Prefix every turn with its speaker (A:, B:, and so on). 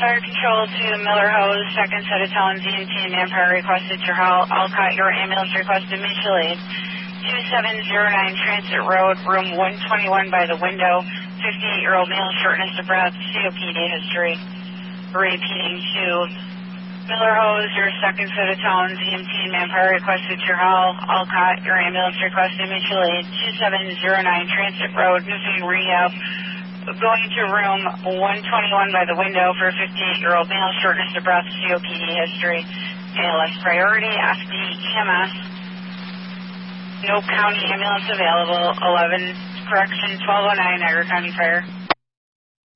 A: Fire control to Miller Hose, second set of towns, EMT and manpower requested to Alcott. Your ambulance requested mutual aid. 2709 Transit Road, room 121 by the window. 58-year-old male, shortness of breath, COPD history. Repeating to Miller Hose, your second set of towns, EMT and manpower requested to Alcott. Your ambulance requested mutual aid. 2709 Transit Road, Mississippi Rehab. Going to room 121 by the window for a 58-year-old male, shortness of breath, COPD history, ALS priority, FD EMS. No county ambulance available. 11 correction 1209 Niagara County Fire.